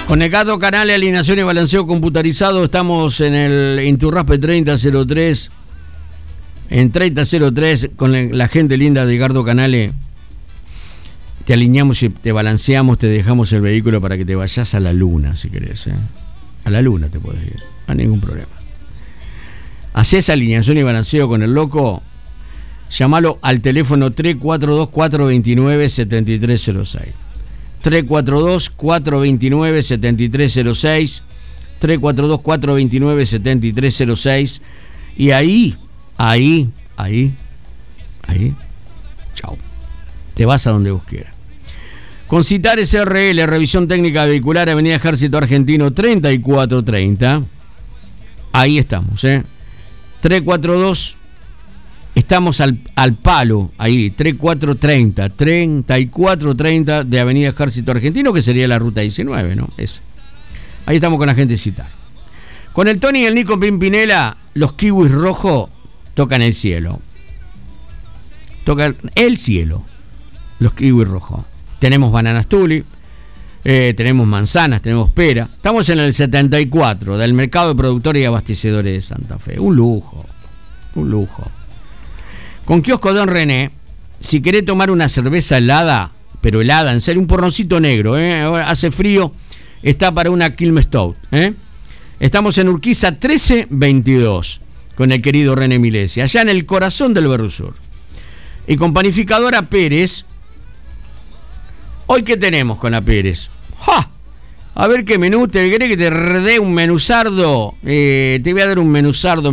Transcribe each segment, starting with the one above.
Con el Gardo Canale, alineación y balanceo computarizado, estamos en el Inturraspe 3003. En 3003, con la gente linda de Gardo Canale, te alineamos y te balanceamos, te dejamos el vehículo para que te vayas a la luna, si querés. A la luna te podés ir, no hay ningún problema. Hacés alineación y balanceo con el loco, llamalo al teléfono 342-429-7306. 342-429-7306. 342-429-7306. Y ahí, chau. Te vas a donde vos quieras. Con Citares RL, revisión técnica vehicular, Avenida Ejército Argentino 3430. Ahí estamos, 342. Estamos al palo, ahí, 3430 de Avenida Ejército Argentino, que sería la ruta 19, ¿no? Esa. Ahí estamos con la gente de Citar. Con el Tony y el Nico Pimpinela, los kiwis rojos tocan el cielo. Tocan el cielo, los kiwis rojos. Tenemos bananas tuli, tenemos manzanas, tenemos pera. Estamos en el 74 del mercado de productores y abastecedores de Santa Fe. Un lujo, un lujo. Con Kiosco Don René, si querés tomar una cerveza helada, pero helada, en serio, un porroncito negro, hace frío, está para una Quilmes Stout. Estamos en Urquiza 1322, con el querido René Milesi, allá en el corazón del Berru Sur. Y con Panificadora Pérez, ¿hoy qué tenemos con la Pérez? ¡Ja! A ver qué menú, ¿te querés que te dé un menuzardo? Te voy a dar un menuzardo,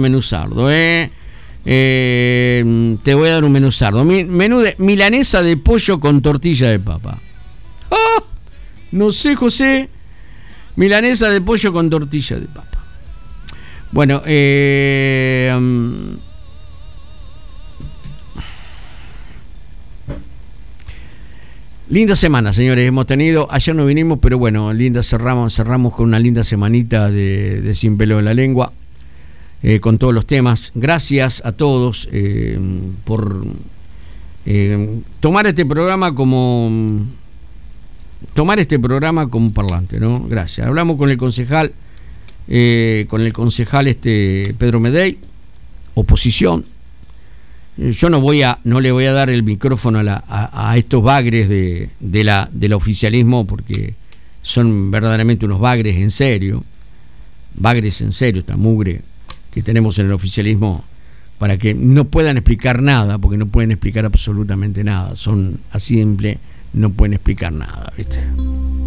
te voy a dar un menuzardo. Menú de milanesa de pollo con tortilla de papa. ¡Ah! No sé, José. Milanesa de pollo con tortilla de papa. Bueno, linda semana, señores, hemos tenido. Ayer no vinimos, pero bueno, linda, cerramos con una linda semanita de Sin Pelo en la Lengua. Con todos los temas. Gracias a todos por tomar este programa como parlante, ¿no? Gracias. Hablamos con el concejal Pedro Medey, oposición. Yo no le voy a dar el micrófono a estos bagres del oficialismo, porque son verdaderamente unos bagres en serio, esta mugre que tenemos en el oficialismo, para que no puedan explicar nada, porque no pueden explicar absolutamente nada, son así simple, no pueden explicar nada, ¿viste?